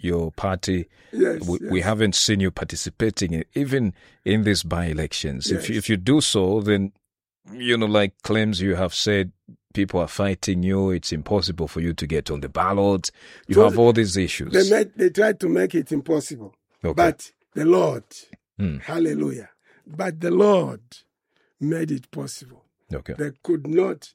your party. Yes, We haven't seen you participating even in these by-elections. Yes. If you do so, then, like claims you have said, people are fighting you. It's impossible for you to get on the ballot. You have all these issues. They tried to make it impossible. Okay. But the Lord, hallelujah, but the Lord made it possible. Okay. They could not,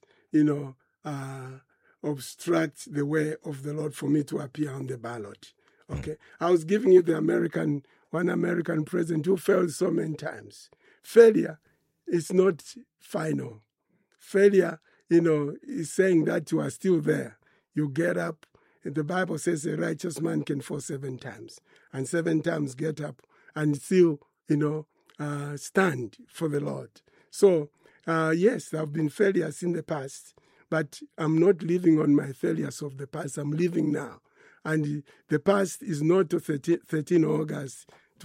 obstruct the way of the Lord for me to appear on the ballot. Okay. I was giving you one American president who failed so many times. Failure is not final. Failure, is saying that you are still there. You get up. The Bible says a righteous man can fall 7 times, and 7 times get up and still, stand for the Lord. So, yes, there have been failures in the past, but I'm not living on my failures of the past. I'm living now. And the past is not to 13 August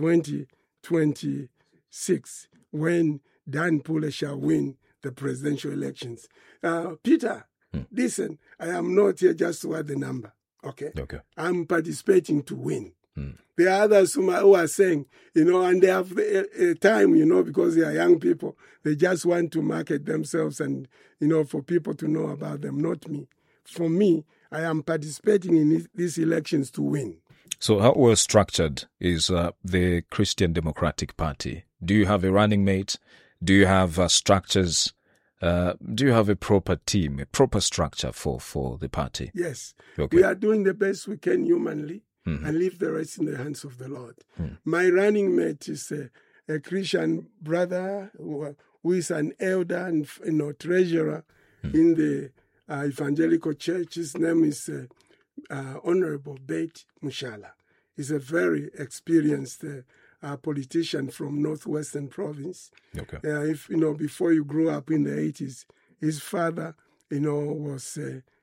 2026, when Dan Pule shall win the presidential elections. Peter, listen, I am not here just to add the number, okay? I'm participating to win. There are others who are saying, and they have a time, because they are young people, they just want to market themselves and, for people to know about them, not me. For me, I am participating in these elections to win. So how well structured is the Christian Democratic Party? Do you have a running mate? Do you have structures? Do you have a proper team, a proper structure for the party? Yes. Okay. We are doing the best we can humanly and leave the rest in the hands of the Lord. My running mate is a Christian brother who is an elder and treasurer in the evangelical church. His name is Honorable Bate Mushala. He's a very experienced politician from Northwestern Province. Okay. Before you grew up in the 80s, his father, was,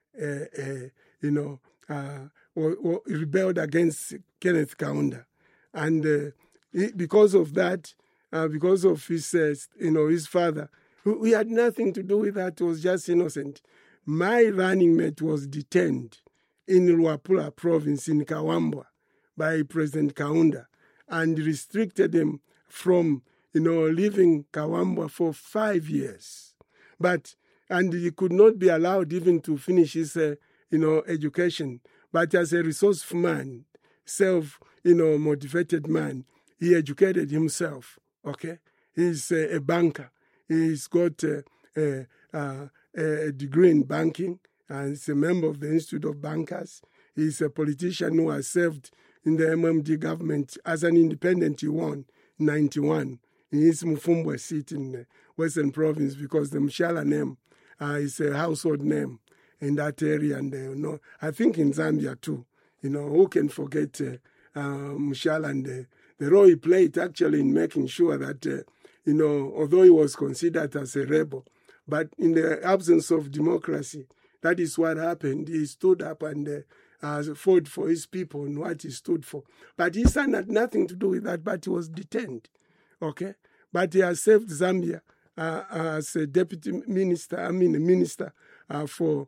rebelled against Kenneth Kaunda. And because of that, because of his, his father, we had nothing to do with that. It was just innocent. My running mate was detained in Luapula province in Kawambwa by President Kaunda and restricted him from, leaving Kawambwa for 5 years. And he could not be allowed even to finish his, education. But as a resourceful man, motivated man, he educated himself, okay? He's a banker. He's got a degree in banking, and he's a member of the Institute of Bankers. He's a politician who has served in the MMD government as an independent. He won in 91 in his Mufumbwe seat in Western Province, because the Mushala name is a household name in that area. And I think in Zambia too. Who can forget Mushala and the role he played actually in making sure that, although he was considered as a rebel, but in the absence of democracy, that is what happened. He stood up and fought for his people and what he stood for. But his son had nothing to do with that, but he was detained. Okay? But he has served Zambia as a deputy minister, a minister at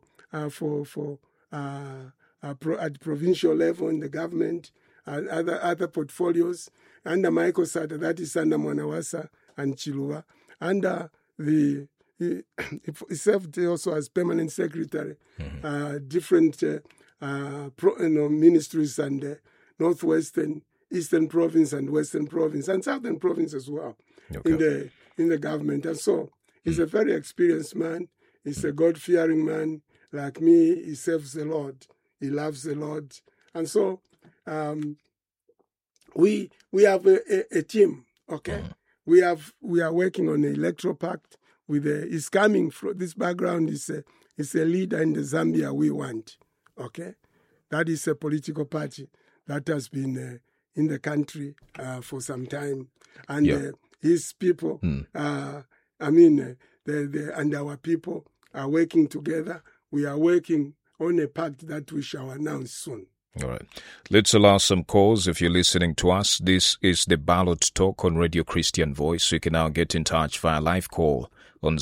provincial level in the government, other portfolios, under Michael Sata, that is under Mwanawasa and Chilua, under he served also as permanent secretary, different ministries, and Northwestern, Eastern Province, and Western Province, and Southern Province as well, okay, in the government. And so he's a very experienced man. He's a God-fearing man like me. He serves the Lord. He loves the Lord. And so we have a team, okay? We are working on the electoral pact. He's coming from this background. Is a leader in the Zambia we want. Okay, that is a political party that has been in the country for some time, and his people, and our people are working together. We are working on a pact that we shall announce soon. All right. Let's allow some calls. If you're listening to us, this is the Ballot Talk on Radio Christian Voice. You can now get in touch via live call on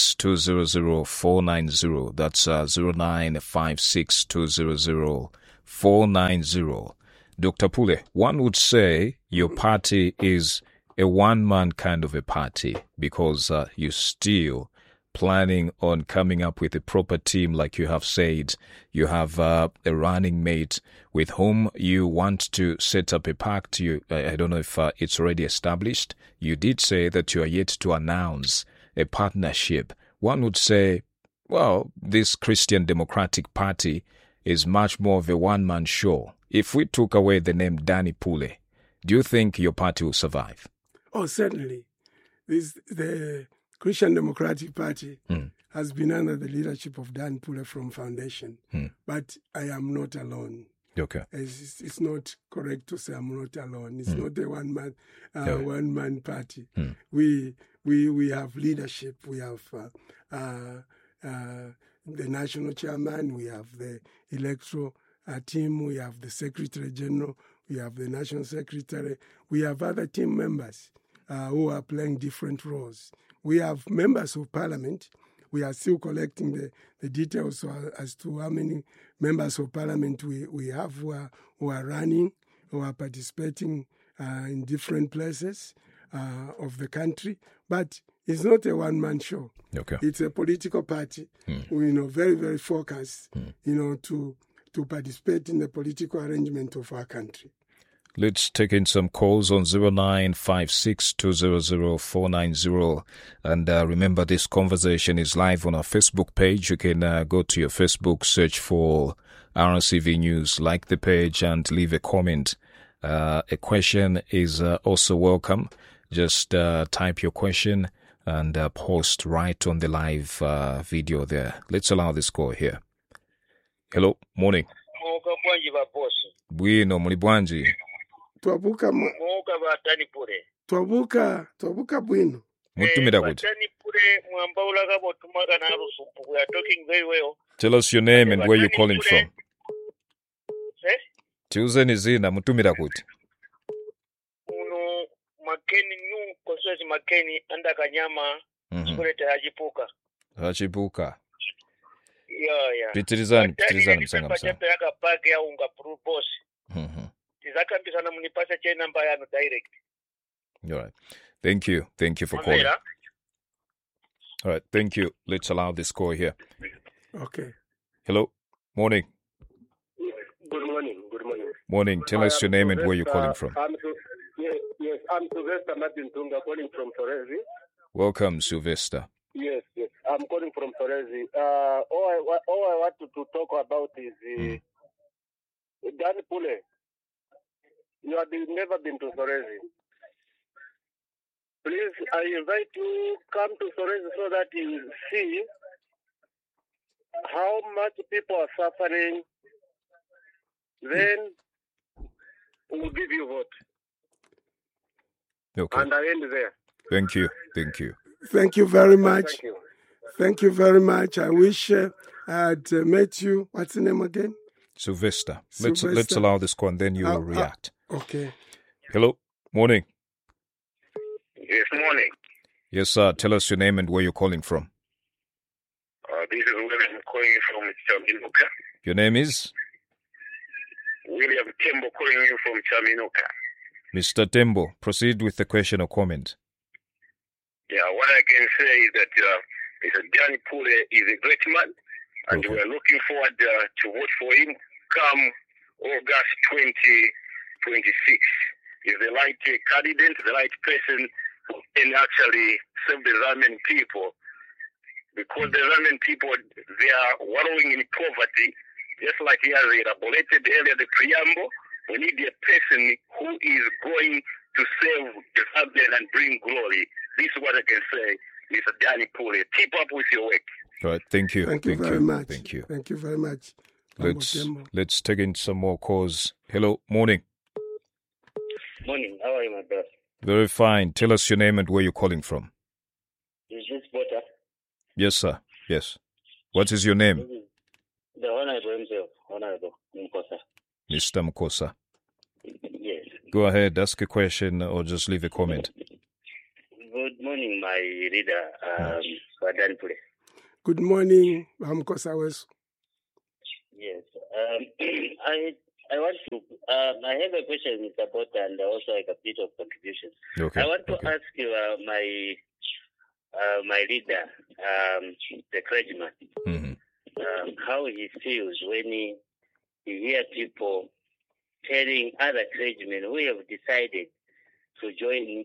0956200490. That's 0956200490. 490. Dr. Pule, one would say your party is a one-man kind of a party because you're still planning on coming up with a proper team, like you have said. You have a running mate with whom you want to set up a pact. I don't know if it's already established. You did say that you are yet to announce a partnership. One would say, well, this Christian Democratic Party is much more of a one-man show. If we took away the name Danny Pule, do you think your party will survive? Oh, certainly. The Christian Democratic Party has been under the leadership of Dan Pule from foundation, but I am not alone. Okay. It's not correct to say I'm not alone. It's not a one-man party. We have leadership. We have the national chairman. We have the electoral team. We have the secretary general. We have the national secretary. We have other team members who are playing different roles. We have members of parliament. We are still collecting the details as to how many members of parliament we have who are running, who are participating in different places of the country. But it's not a one-man show. Okay. It's a political party, very, very focused, to participate in the political arrangement of our country. Let's take in some calls on 0956200490. And remember, this conversation is live on our Facebook page. You can go to your Facebook, search for RCV News, like the page, and leave a comment. A question is also welcome. Just type your question and post right on the live video there. Let's allow this call here. Hello, morning. Bwino, muli bwanji? Twabuka bwino. Mutumira kuti. We are talking very well. Tell us your name and where you're calling from. Tiuzeni zina mutumira kuti. Uno Makeni new constituency Makeni anda Kanyama Skurete Hajipuka. Yeah. Pitirizani msanga. Yaka pake ya unga propose. Tizakambisana munipasa che number yanu direct. All right. Thank you for calling. All right, thank you. Let's allow this call here. Okay. Hello. Morning. Good morning. Morning. Tell us your name and where you're calling from. I'm Sylvester Martin Tunga, calling from Sorezi. Welcome, Sylvester. Yes. I'm calling from Sorezi. All I want to talk about is Dan Pule. You have never been to Sorezi. Please, I invite you come to Sorezi so that you see how much people are suffering. Then we'll give you vote. Okay. And I end there. Thank you. Thank you very much. Thank you very much. I wish I had met you. What's the name again? Sylvester. Let's allow this call and then you will react. Okay. Hello. Morning. Yes, morning. Yes, sir. Tell us your name and where you're calling from. This is William calling from Chaminuka. Your name is? William Tembo calling you from Chaminuka. Mr. Tembo, proceed with the question or comment. Yeah, what I can say is that Mr. Danny Pule is a great man, and we are looking forward to vote for him come August 2026. He's the right candidate, the right person who can actually serve the Zambian people. Because the Zambian people, they are wallowing in poverty, just like he has elaborated earlier the preamble. We need a person who is going to save the Zambian and bring glory. This is what I can say, Mr. Danny Pule. Keep up with your work. All right, thank you. Thank you very much. Thank you. Thank you very much. Let's take in some more calls. Hello, morning. Morning. How are you, my brother? Very fine. Tell us your name and where you're calling from. Is this better? Yes, sir. Yes. What is your name? The Honorable himself, Honorable Mkosa. Mr. Mkosa. Yes. Go ahead, ask a question or just leave a comment. Good morning, my leader, Dan Pule. Good morning, Mkosa West. Yes. I I have a question, Mr. Potter, and also like a bit of contribution. Okay. I want to ask you, my leader, the clergyman, how he feels when he hears people telling other clergymen who have decided to join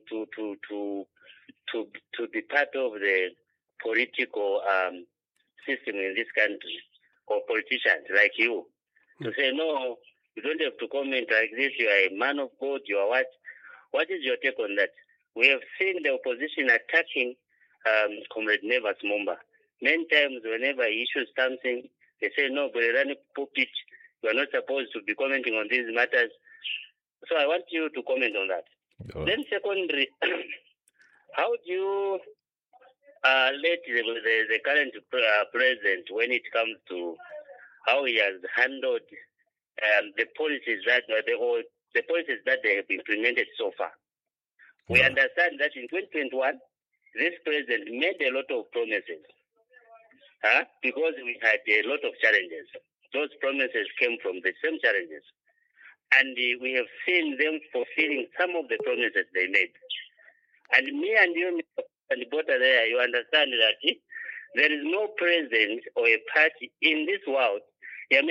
to be part of the political system in this country, or politicians like you, to say, no, you don't have to comment like this, you are a man of God, you are what? What is your take on that? We have seen the opposition attacking Comrade Nevers Mumba. Many times whenever he issues something, they say, no, Bererani pulpit, you are not supposed to be commenting on these matters. So I want you to comment on that. Then secondly, how do you let the current president, when it comes to how he has handled the policies that they have implemented so far? We understand that in 2021, this president made a lot of promises because we had a lot of challenges. Those promises came from the same challenges. And we have seen them fulfilling some of the promises they made. And me and you, and Bota there, you understand that there is no president or a party in this world. Even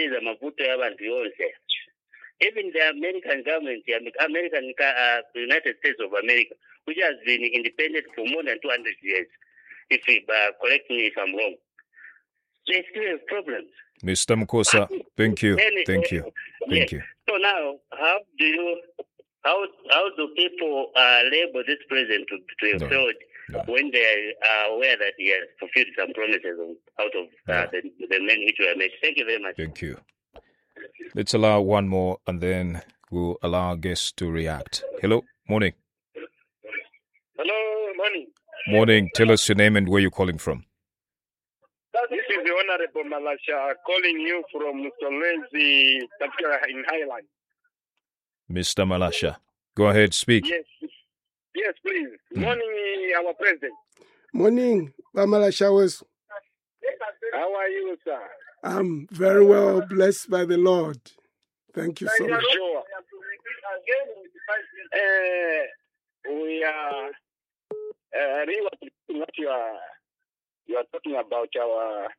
the American government, the United States of America, which has been independent for more than 200 years, if you correct me if I'm wrong, they still have problems. Mr. Mukosa, thank you. Thank you. So now, how do people label this president to have failed when they are aware that he has fulfilled some promises out of the men which were made? Thank you very much. Thank you. Let's allow one more, and then we'll allow our guests to react. Hello, morning. Hello, morning. Morning. Tell us your name and where you're calling from. This is the Honorable Malasha calling you from Solwezi, in Highland. Mr. Malasha, go ahead, speak. Yes, please. Morning, our president. Morning, Malasha. How are you, sir? I'm very well, blessed by the Lord. Thank you so much. Sure. We are really what you are talking about our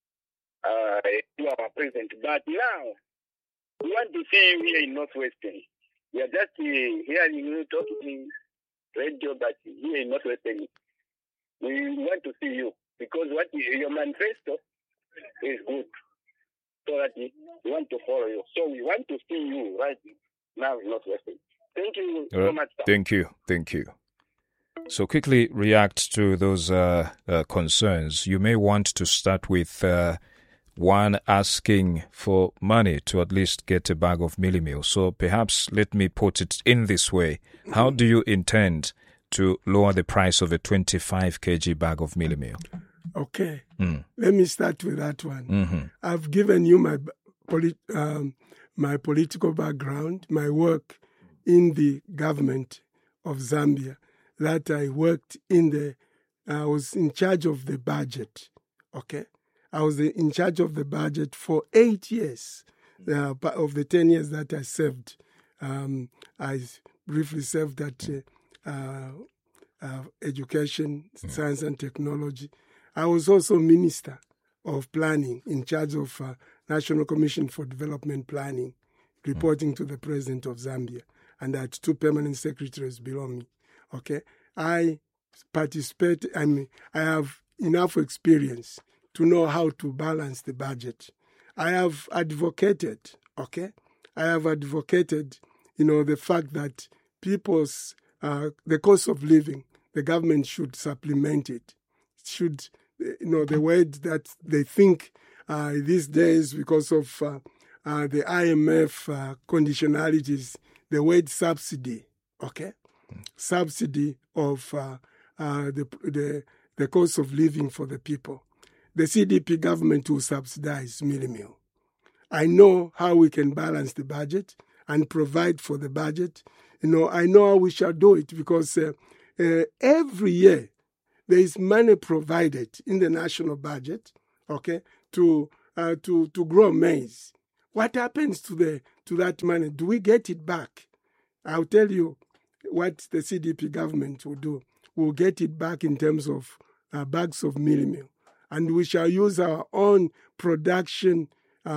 president. But now, we want to see you here in Northwestern. We are just hearing you talking radio, but here in Northwestern, we want to see you because what your manifesto is good. So that we want to follow you. So we want to see you right now in Northwestern. Thank you so much, sir. Thank you. So quickly react to those concerns. You may want to start with one asking for money to at least get a bag of Millie Meal. So perhaps let me put it in this way. How do you intend to lower the price of a 25 kg bag of Millie Meal? Okay. Let me start with that one. I've given you my political background, my work in the government of Zambia, that I worked I was in charge of the budget, okay? I was in charge of the budget for 8 years. Of the 10 years that I served, I briefly served at Education, Science and Technology. I was also Minister of Planning, in charge of National Commission for Development Planning, reporting to the President of Zambia. And I had 2 permanent secretaries below me. Okay, I participate. I have enough experience to know how to balance the budget. I have advocated. Okay, I have advocated. The fact that people's the cost of living, the government should supplement it. Should the word that they think these days because of the IMF conditionalities, the word subsidy, okay? Subsidy of the cost of living for the people. The CDP government will subsidize Millie Meal. I know how we can balance the budget and provide for the budget. I know how we shall do it because every year there is money provided in the national budget, okay, to grow maize. What happens to to that money, do we get it back? I'll tell you what the CDP government will do. We'll get it back in terms of bags of mealie meal. And we shall use our own production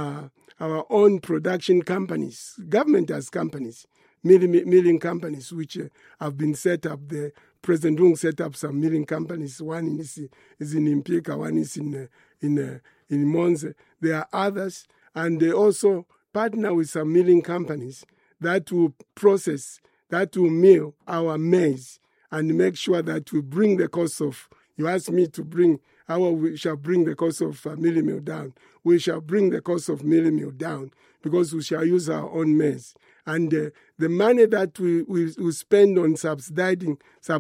companies. Government has companies, milling companies, which have been set up. The President Dung set up some milling companies. One is in Impika, one is in Monze. There are others, and they also partner with some milling companies that will process, that will mill our maize and make sure that we bring the cost of, you asked me to bring, how we shall bring the cost of mealie meal down. We shall bring the cost of mealie meal down because we shall use our own maize. And the money that we spend on subsidizing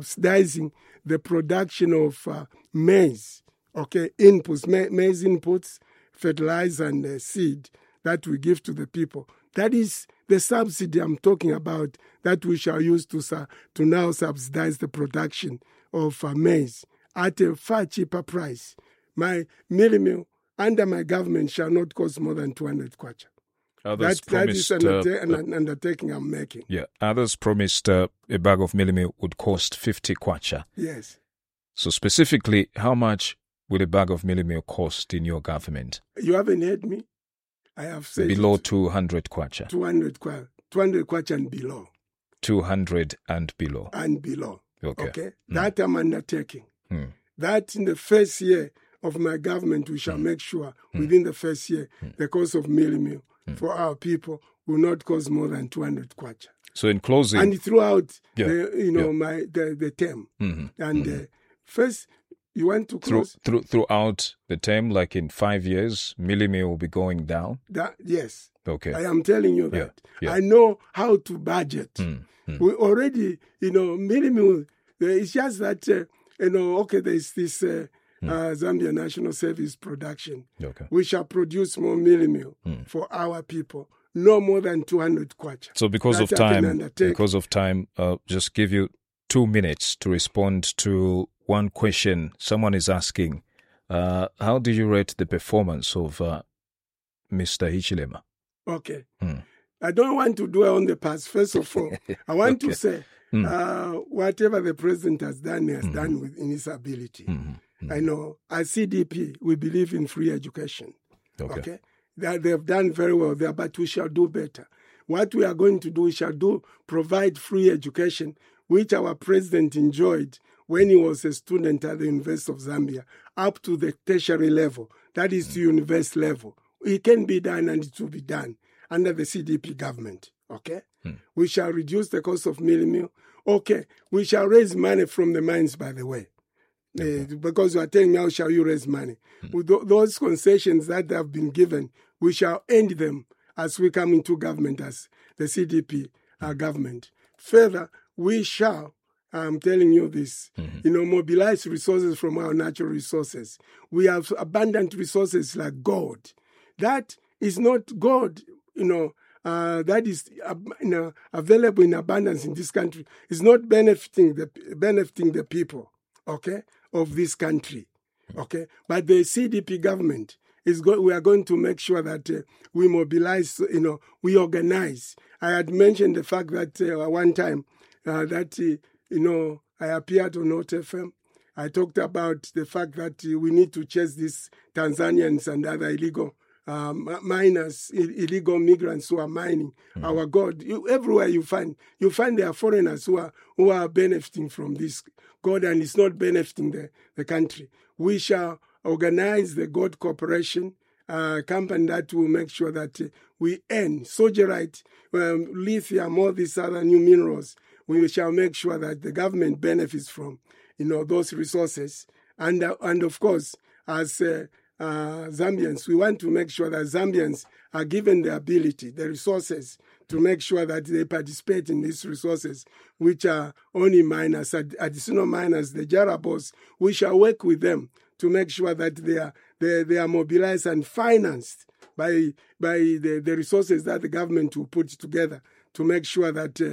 the production of maize, okay, inputs, maize inputs, fertilizer and seed that we give to the people. That is the subsidy I'm talking about that we shall use to now subsidize the production of maize at a far cheaper price. My mealie meal under my government shall not cost more than 200 kwacha. That is an undertaking I'm making. Yeah, others promised a bag of mealie meal would cost 50 kwacha. Yes. So specifically, how much will a bag of mealie meal cost in your government? You haven't heard me. I have said below 200 kwacha. 200 kwacha and below. 200 and below. And below. Okay. That I'm undertaking. That in the first year of my government, we shall make sure within the first year, the cost of mealie meal for our people will not cost more than 200 kwacha. So in closing, and throughout the term, and first you want to close throughout the term, like in 5 years, mealie meal will be going down. Yes. Okay. I am telling you that. Yeah. I know how to budget. We already, mealie meal. It's just that there's this Zambia National Service production. Okay. We shall produce more mealie meal for our people. No more than 200 kwacha. So because of time, just give you 2 minutes to respond to one question someone is asking. How do you rate the performance of Mr. Hichilema? Okay. I don't want to dwell on the past. First of all, I want to say whatever the president has done, he has done within his ability. I know, as CDP, we believe in free education. Okay? They have done very well there, but we shall do better. What we are going to do, we shall provide free education, which our president enjoyed when he was a student at the University of Zambia, up to the tertiary level, that is to university level. It can be done, and it will be done under the CDP government. Okay? We shall reduce the cost of mealie meal. Okay, we shall raise money from the mines, by the way. Because you are telling me, how shall you raise money? With those concessions that have been given, we shall end them as we come into government, as the CDP government. Further, we shall, I'm telling you this, mobilize resources from our natural resources. We have abundant resources like gold. That is not gold, that is available in abundance in this country. It's not benefiting the people, okay, of this country, okay. But the CDP government we are going to make sure that we mobilize, we organize. I had mentioned the fact that one time I appeared on Hot FM. I talked about the fact that we need to chase these Tanzanians and other illegal miners, illegal migrants who are mining our gold. Everywhere you find there are foreigners who are benefiting from this gold, and it's not benefiting the country. We shall organize the Gold Corporation company that will make sure that we earn sogerite, lithium, all these other new minerals. We shall make sure that the government benefits from those resources, and of course, as Zambians, we want to make sure that Zambians are given the ability, the resources, to make sure that they participate in these resources, which are only miners, additional miners, the Jarabos. We shall work with them to make sure that they are mobilized and financed by the resources that the government will put together to make sure that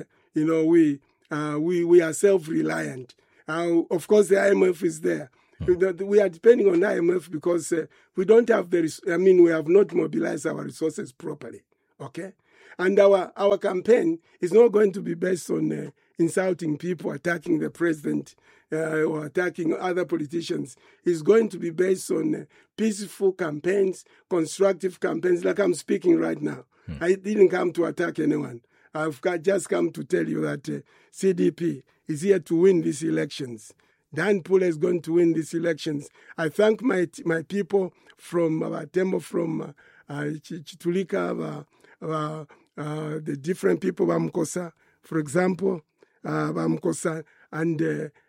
we are self-reliant. Of course, the IMF is there. We are depending on IMF because we don't have we have not mobilized our resources properly. Okay, And our campaign is not going to be based on insulting people, attacking the president, or attacking other politicians. It's going to be based on peaceful campaigns, constructive campaigns, like I'm speaking right now. I didn't come to attack anyone. I've just come to tell you that CDP is here to win these elections. Dan Pule is going to win these elections. I thank my people from Tembo, from Chitulika, the different people, Bamkosa, for example, Bamkosa, and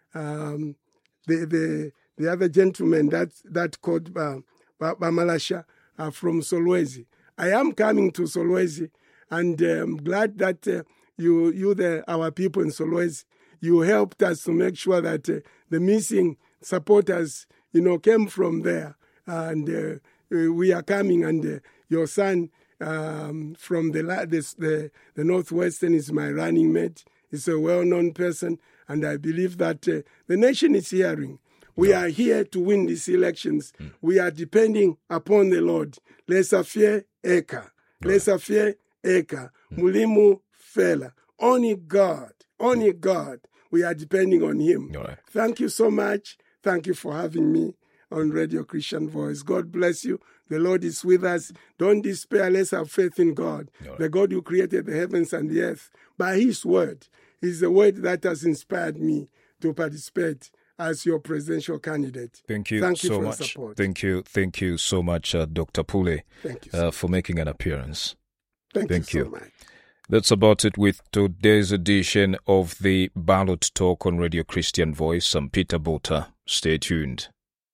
the other gentleman that called Bamalasha from Solwezi. I am coming to Solwezi, and I'm glad that our people in Solwezi, you helped us to make sure that the missing supporters, came from there, and we are coming. And your son from the Northwestern is my running mate. He's a well-known person, and I believe that the nation is hearing. We are here to win these elections. We are depending upon the Lord. Laissez-faire eka. Laissez-faire eka. Mulimu fela. Only God. We are depending on Him. Right. Thank you so much. Thank you for having me on Radio Christian Voice. God bless you. The Lord is with us. Don't despair. Let's have faith in God. Right. The God who created the heavens and the earth by His word. Is the word that has inspired me to participate as your presidential candidate. Thank you Thank you so for much. Your support. Thank you so much, Dr. Pule, Thank you so for making an appearance. Thank you so much. That's about it with today's edition of the Ballot Talk on Radio Christian Voice. I'm Peter Bota. Stay tuned.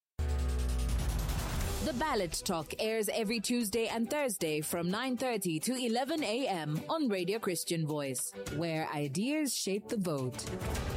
The Ballot Talk airs every Tuesday and Thursday from 9:30 to 11 a.m. on Radio Christian Voice, where ideas shape the vote.